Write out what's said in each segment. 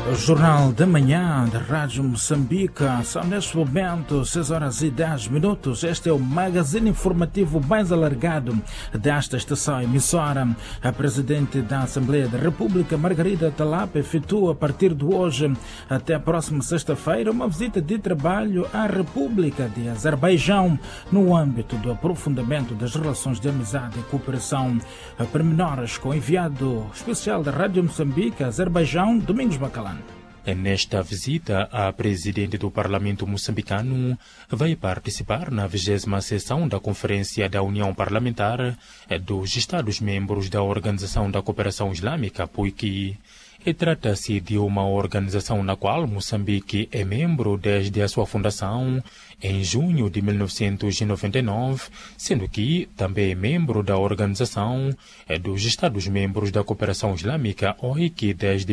O Jornal da Manhã da Rádio Moçambique, são neste momento 6 horas e 10 minutos. Este é o magazine informativo mais alargado desta estação emissora. A Presidente da Assembleia da República, Margarida Talapa, efetua a partir de hoje até a próxima sexta-feira uma visita de trabalho à República de Azerbaijão no âmbito do aprofundamento das relações de amizade e cooperação. Pormenores com o enviado especial da Rádio Moçambique, Azerbaijão, Domingos Bacalhau. Nesta visita, a Presidente do Parlamento moçambicano vai participar na 20ª sessão da Conferência da União Parlamentar dos Estados-membros da Organização da Cooperação Islâmica, POIC. Trata-se de uma organização na qual Moçambique é membro desde a sua fundação em junho de 1999, sendo que também é membro da Organização dos Estados-membros da Cooperação Islâmica, OIC, desde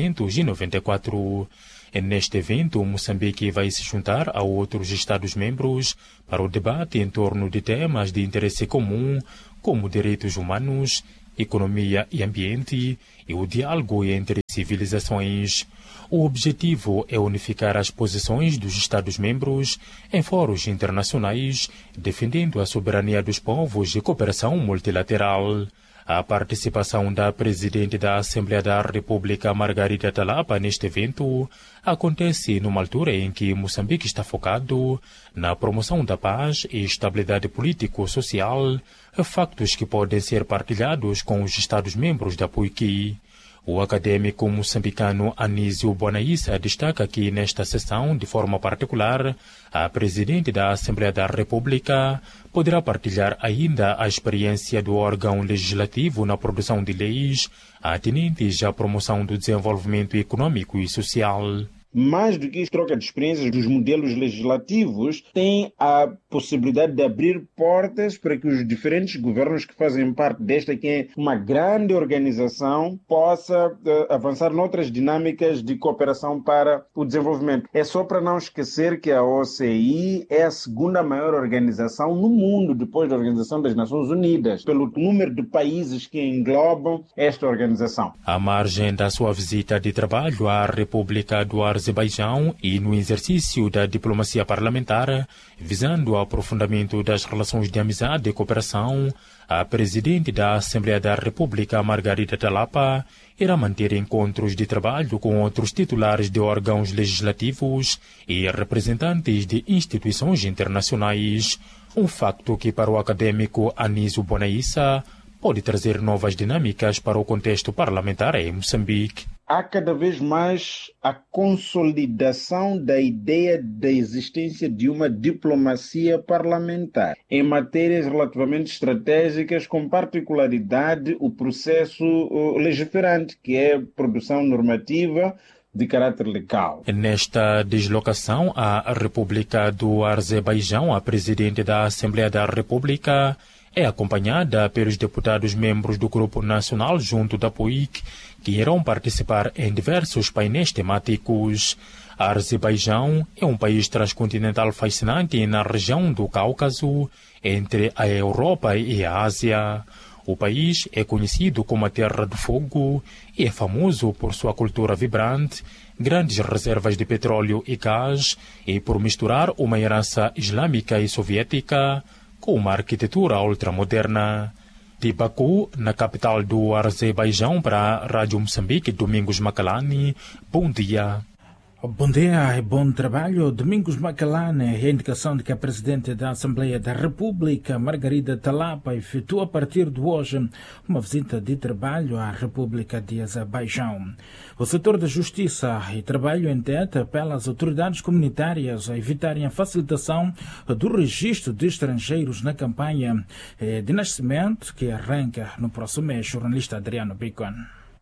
1994. Neste evento, Moçambique vai se juntar a outros Estados-membros para o debate em torno de temas de interesse comum, como direitos humanos, economia e ambiente e o diálogo entre civilizações. O objetivo é unificar as posições dos Estados-membros em fóruns internacionais, defendendo a soberania dos povos e cooperação multilateral. A participação da Presidente da Assembleia da República, Margarida Talapa, neste evento acontece numa altura em que Moçambique está focado na promoção da paz e estabilidade político-social, factos que podem ser partilhados com os Estados-membros da POIC. O acadêmico moçambicano Anísio Bonaissa destaca que nesta sessão, de forma particular, a Presidente da Assembleia da República poderá partilhar ainda a experiência do órgão legislativo na produção de leis atinentes à promoção do desenvolvimento econômico e social. Mais do que troca de experiências dos modelos legislativos, tem a possibilidade de abrir portas para que os diferentes governos que fazem parte desta, que é uma grande organização, possa avançar noutras dinâmicas de cooperação para o desenvolvimento. É só para não esquecer que a OCI é a segunda maior organização no mundo, depois da Organização das Nações Unidas, pelo número de países que englobam esta organização. À margem da sua visita de trabalho à República do Azerbaijão e no exercício da diplomacia parlamentar, visando o aprofundamento das relações de amizade e cooperação, a Presidente da Assembleia da República, Margarida Talapa, irá manter encontros de trabalho com outros titulares de órgãos legislativos e representantes de instituições internacionais. Um facto que, para o acadêmico Anísio Bonaissa, pode trazer novas dinâmicas para o contexto parlamentar em Moçambique. Há cada vez mais a consolidação da ideia da existência de uma diplomacia parlamentar em matérias relativamente estratégicas, com particularidade o processo legiferante, que é a produção normativa de caráter legal. Nesta deslocação à República do Azerbaijão, a Presidente da Assembleia da República é acompanhada pelos deputados membros do Grupo Nacional junto da POIC, que irão participar em diversos painéis temáticos. A Azerbaijão é um país transcontinental fascinante na região do Cáucaso, entre a Europa e a Ásia. O país é conhecido como a Terra do Fogo e é famoso por sua cultura vibrante, grandes reservas de petróleo e gás e por misturar uma herança islâmica e soviética com uma arquitetura ultramoderna. De Baku, na capital do Azerbaijão, para a Rádio Moçambique, Domingos Macalani, bom dia. Bom dia e bom trabalho. Domingos Macalane, a indicação de que a Presidente da Assembleia da República, Margarida Talapa, efetua a partir de hoje uma visita de trabalho à República de Azerbaijão. O setor da Justiça e Trabalho entende apela às autoridades comunitárias a evitarem a facilitação do registro de estrangeiros na campanha de nascimento que arranca no próximo mês. Jornalista Adriano Bicon.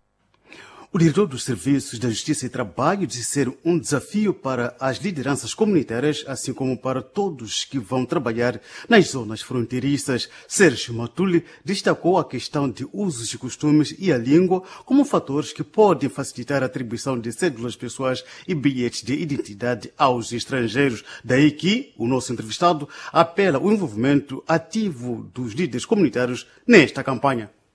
O diretor dos Serviços da Justiça e Trabalho disse ser um desafio para as lideranças comunitárias, assim como para todos que vão trabalhar nas zonas fronteiriças. Sérgio Matuli destacou a questão de usos e costumes e a língua como fatores que podem facilitar a atribuição de cédulas pessoais e bilhetes de identidade aos estrangeiros. Daí que o nosso entrevistado apela ao envolvimento ativo dos líderes comunitários nesta campanha.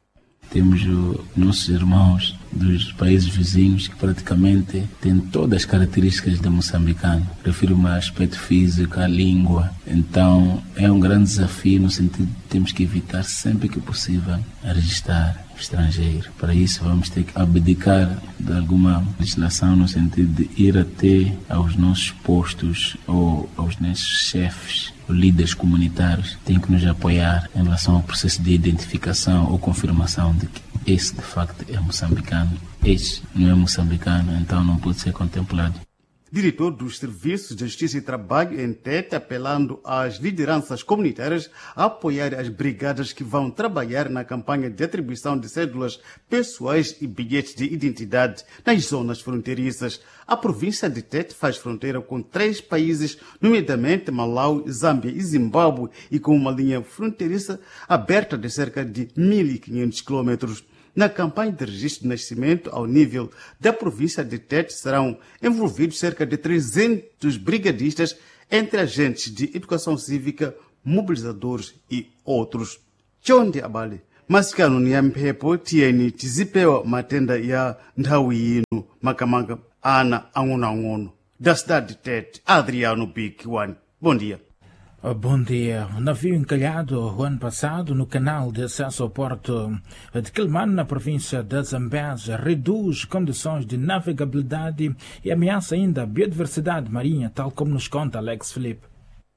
Temos nossos irmãos dos países vizinhos que praticamente têm todas as características de moçambicano. Refiro-me ao aspecto físico, à língua. Então, é um grande desafio no sentido de temos que evitar sempre que possível a registrar estrangeiro. Para isso, vamos ter que abdicar de alguma legislação no sentido de ir até aos nossos postos ou aos nossos chefes, líderes comunitários, têm que nos apoiar em relação ao processo de identificação ou confirmação de que esse de facto é moçambicano, esse não é moçambicano, então não pode ser contemplado. Diretor dos Serviços de Justiça e Trabalho em Tete, apelando às lideranças comunitárias a apoiar as brigadas que vão trabalhar na campanha de atribuição de cédulas pessoais e bilhetes de identidade nas zonas fronteiriças. A província de Tete faz fronteira com 3 países, nomeadamente Malawi, Zâmbia e Zimbábue, e com uma linha fronteiriça aberta de cerca de 1.500 quilômetros. Na campanha de registro de nascimento, ao nível da província de Tete, serão envolvidos cerca de 300 brigadistas, entre agentes de educação cívica, mobilizadores e outros. Chondi abale, masikano ni yampepo tieni tizipewa matenda ya nthawi yinu makamaka ana ang'ono da cidade de Tete, Adriano Big1. Bom dia. Bom dia. O navio encalhado o ano passado no canal de acesso ao porto de Quelimane, na província de Zambésia, reduz condições de navegabilidade e ameaça ainda a biodiversidade marinha, tal como nos conta Alex Felipe.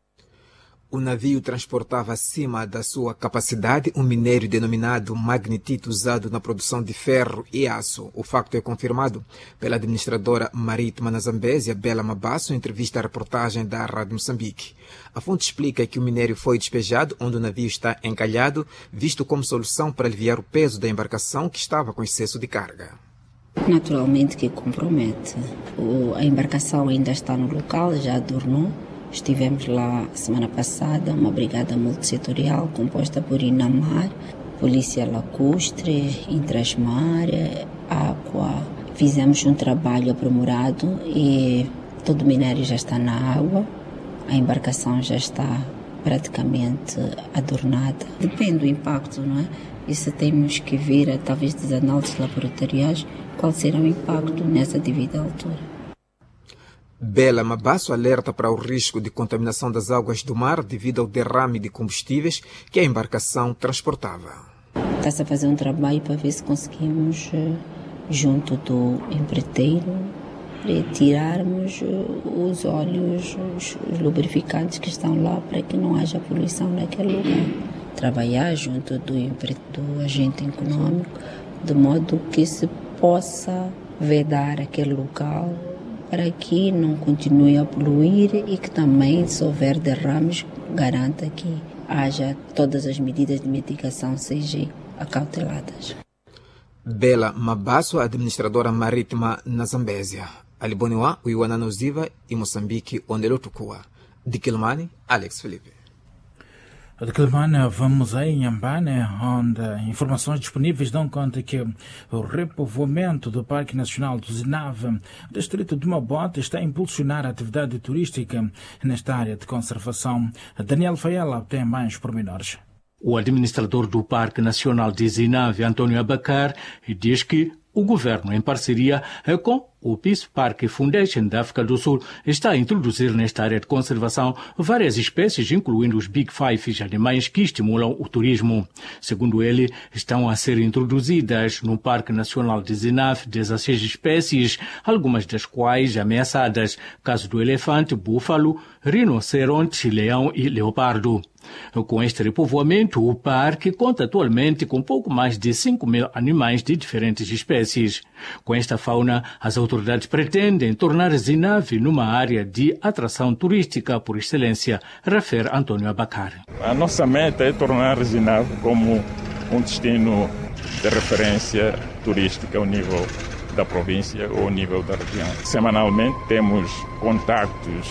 O navio transportava acima da sua capacidade um minério denominado magnetite usado na produção de ferro e aço. O facto é confirmado pela administradora marítima na Zambésia, Bela Mabasso, em entrevista à reportagem da Rádio Moçambique. A fonte explica que o minério foi despejado onde o navio está encalhado, visto como solução para aliviar o peso da embarcação que estava com excesso de carga. Naturalmente que compromete. A embarcação ainda está no local, já adornou. Estivemos lá semana passada, uma brigada multissetorial composta por Inamar, Polícia Lacustre, Intrasmar, Aqua. Fizemos um trabalho aprimorado e todo o minério já está na água, a embarcação já está praticamente adornada. Depende do impacto, não é? Isso temos que ver, através das análises laboratoriais, qual será o impacto nessa devida altura. Bela Mabasso alerta para o risco de contaminação das águas do mar devido ao derrame de combustíveis que a embarcação transportava. Está-se a fazer um trabalho para ver se conseguimos, junto do empreiteiro, retirarmos os óleos, os lubrificantes que estão lá para que não haja poluição naquele lugar. Trabalhar junto do agente econômico, de modo que se possa vedar aquele local para que não continue a poluir e que também, se houver derrames, garanta que haja todas as medidas de mitigação sejam acauteladas. Bela Mabasso, administradora marítima na Zambésia. Aliboniwa, Uiwananoziva e Moçambique, onde ele tukua. De Quelimane, Alex Felipe. De Quelimane, vamos a Inhambane, onde informações disponíveis dão conta que o repovoamento do Parque Nacional do Zinave, distrito de Mabota, está a impulsionar a atividade turística nesta área de conservação. Daniel Faiela tem mais pormenores. O administrador do Parque Nacional de Zinave, Antônio Abacar, diz que o governo, em parceria com o Peace Park Foundation da África do Sul, está a introduzir nesta área de conservação várias espécies, incluindo os Big Five, animais que estimulam o turismo. Segundo ele, estão a ser introduzidas no Parque Nacional de Zinave 16 espécies, algumas das quais ameaçadas, caso do elefante, búfalo, rinoceronte, leão e leopardo. Com este repovoamento, o parque conta atualmente com pouco mais de 5.000 animais de diferentes espécies. Com esta fauna, as autoridades pretendem tornar Zinave numa área de atração turística por excelência, refere Antônio Abacar. A nossa meta é tornar Zinave como um destino de referência turística ao nível da província ou ao nível da região. Semanalmente temos contactos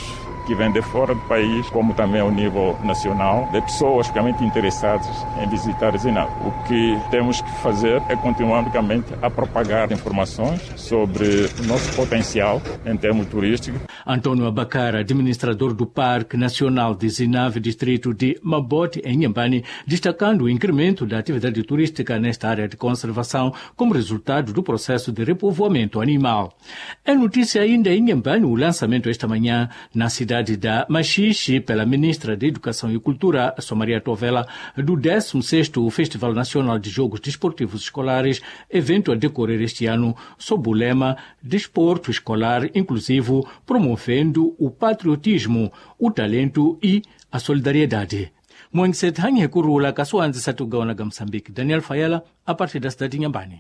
que vêm de fora do país, como também ao nível nacional, de pessoas realmente interessadas em visitar Zinave. O que temos que fazer é continuar a propagar informações sobre o nosso potencial em termos turísticos. Antônio Abacar, administrador do Parque Nacional de Zinave, distrito de Mabote, em Inhambane, destacando o incremento da atividade turística nesta área de conservação como resultado do processo de repovoamento animal. É notícia ainda em Inhambane o lançamento esta manhã na cidade da Machixe pela ministra de Educação e Cultura, Somaria Tovela, do 16º Festival Nacional de Jogos Desportivos Escolares, evento a decorrer este ano sob o lema Desporto Escolar Inclusivo, promovendo o patriotismo, o talento e a solidariedade. Moengset Hanye Kurula, Kasuanzi Satugaona Moçambique, Daniel Fayela, a partir da cidade de Inhambane.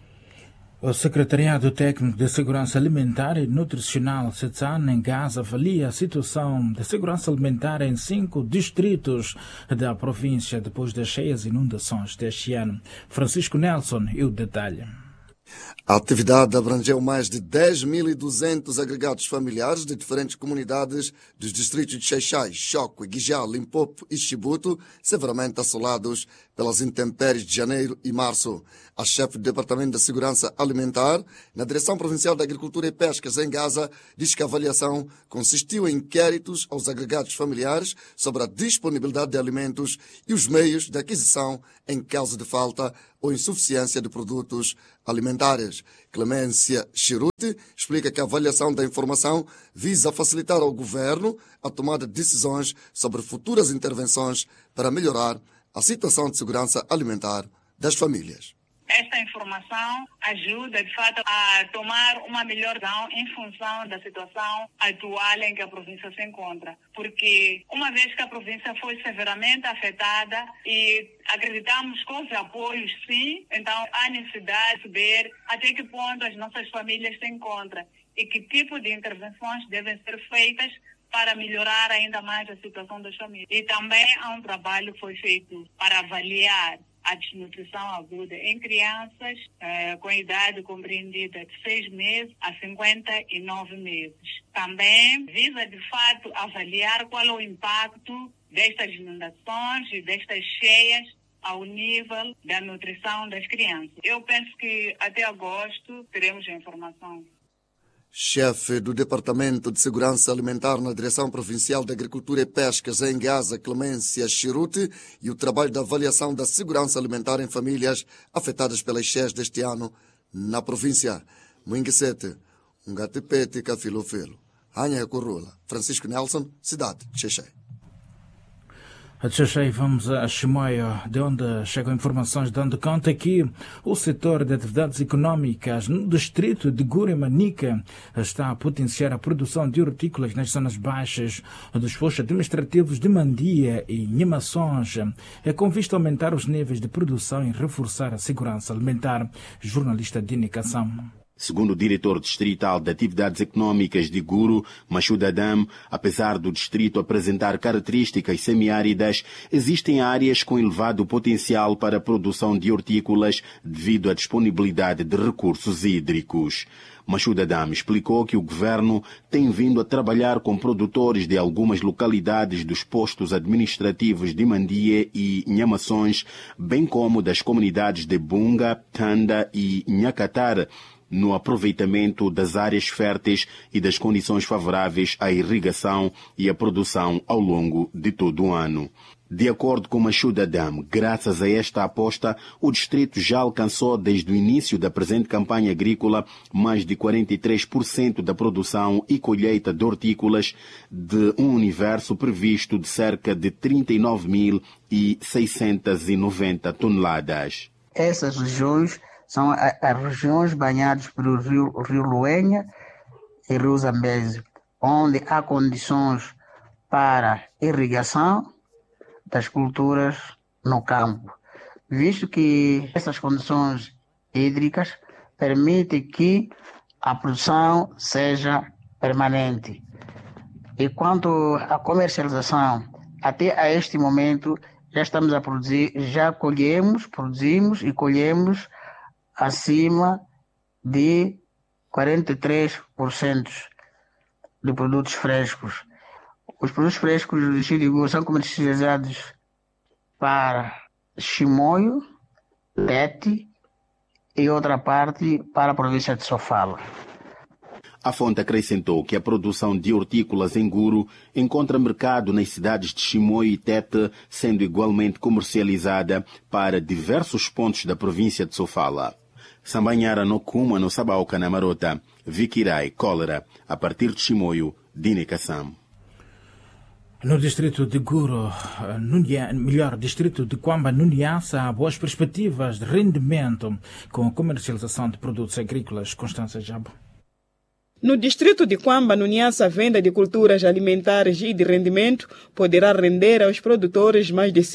O Secretariado Técnico de Segurança Alimentar e Nutricional CETSAN em Gaza avalia a situação de segurança alimentar em 5 distritos da província depois das cheias inundações deste ano. Francisco Nelson e o detalhe. A atividade abrangeu mais de 10.200 agregados familiares de diferentes comunidades dos distritos de Xai-Xai, Choco, Guijal, Limpopo e Chibuto, severamente assolados pelas intempéries de janeiro e março. A chefe do Departamento de Segurança Alimentar, na Direção Provincial da Agricultura e Pescas em Gaza, diz que a avaliação consistiu em inquéritos aos agregados familiares sobre a disponibilidade de alimentos e os meios de aquisição em caso de falta ou insuficiência de produtos alimentares. Clemência Chiruti explica que a avaliação da informação visa facilitar ao governo a tomada de decisões sobre futuras intervenções para melhorar a situação de segurança alimentar das famílias. Esta informação ajuda, de fato, a tomar uma melhor decisão em função da situação atual em que a província se encontra. Porque, uma vez que a província foi severamente afetada e acreditamos com os apoios, sim, então há necessidade de saber até que ponto as nossas famílias se encontram e que tipo de intervenções devem ser feitas para melhorar ainda mais a situação das famílias. E também há um trabalho que foi feito para avaliar a desnutrição aguda em crianças com idade compreendida de 6 meses a 59 meses. Também visa, de fato, avaliar qual é o impacto destas inundações e destas cheias ao nível da nutrição das crianças. Eu penso que até agosto teremos a informação. Chefe do Departamento de Segurança Alimentar na Direção Provincial de Agricultura e Pescas em Gaza, Clemência Chiruti, e o trabalho da avaliação da segurança alimentar em famílias afetadas pelas cheias deste ano na província. Moinguesete, Ungatipete, Cafilofelo. Anha Corrula, Francisco Nelson, cidade de Xexé. Vamos a Chimoio, de onde chegam informações dando conta que o setor de atividades econômicas no distrito de Guremanica está a potenciar a produção de hortícolas nas zonas baixas dos postos administrativos de Mandia e Nhemações, com vista a aumentar os níveis de produção e reforçar a segurança alimentar. Jornalista de indicação. Segundo o diretor distrital de atividades econômicas de Guru, Mashuda Adam, apesar do distrito apresentar características semiáridas, existem áreas com elevado potencial para a produção de hortícolas devido à disponibilidade de recursos hídricos. Mashuda Adam explicou que o governo tem vindo a trabalhar com produtores de algumas localidades dos postos administrativos de Mandie e Nhamações, bem como das comunidades de Bunga, Tanda e Nhacatar, no aproveitamento das áreas férteis e das condições favoráveis à irrigação e à produção ao longo de todo o ano. De acordo com Mashuda Adam, graças a esta aposta, o distrito já alcançou desde o início da presente campanha agrícola mais de 43% da produção e colheita de hortícolas de um universo previsto de cerca de 39.690 toneladas. Essas regiões são as regiões banhadas pelo rio Luenha e rio Zambeze, onde há condições para irrigação das culturas no campo, visto que essas condições hídricas permitem que a produção seja permanente. E quanto à comercialização, até a este momento já estamos a produzir, produzimos e colhemos acima de 43% de produtos frescos, Os produtos frescos do distrito de Guru são comercializados para Chimoio, Tete e outra parte para a província de Sofala. A fonte acrescentou que a produção de hortícolas em Guru encontra mercado nas cidades de Chimoio e Tete, sendo igualmente comercializada para diversos pontos da província de Sofala. Sambanhara no Kuma, no Sabauca, na Marota, Vikirai, Cólera, a partir de Chimoio, Dinekassam. No distrito de Guru, distrito de Kwamba, no Niassa, há boas perspectivas de rendimento com a comercialização de produtos agrícolas. Constância Jabo. No distrito de Kwamba, no Niassa, a venda de culturas alimentares e de rendimento poderá render aos produtores mais de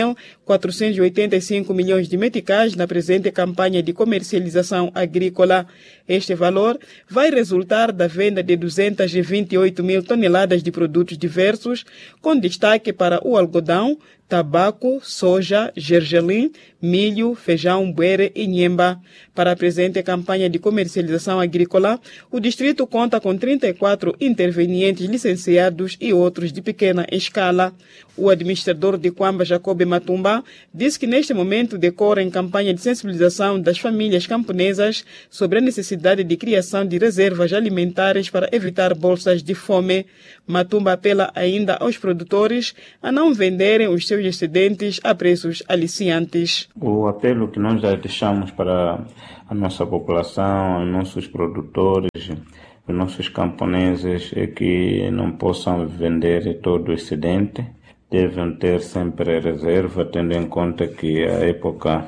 5.485 milhões de meticais na presente campanha de comercialização agrícola. Este valor vai resultar da venda de 228 mil toneladas de produtos diversos, com destaque para o algodão, tabaco, soja, gergelim, milho, feijão, buere e nhemba. Para a presente campanha de comercialização agrícola, o distrito conta com 34 intervenientes licenciados e outros de pequena escala. O administrador de Kwamba, Jacob Matumba, disse que neste momento decorre campanha de sensibilização das famílias camponesas sobre a necessidade de criação de reservas alimentares para evitar bolsas de fome. Matumba apela ainda aos produtores a não venderem os seus excedentes a preços aliciantes. O apelo que nós já deixamos para a nossa população, os nossos produtores, os nossos camponeses é que não possam vender todo o excedente, devem ter sempre reserva, tendo em conta que a época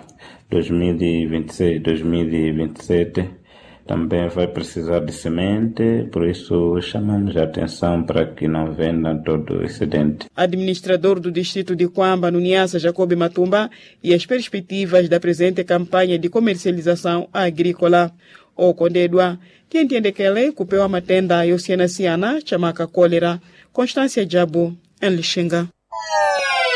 2026-2027 também vai precisar de semente, por isso chamamos a atenção para que não vendam todo o excedente. Administrador do distrito de Kwamba, no Niassa, Jacob Matumba, e as perspectivas da presente campanha de comercialização agrícola. O Condedua, que entende que ele cupeu a matenda e oceana ciana, chamaca cólera. Constância Jabo, em Lixinga.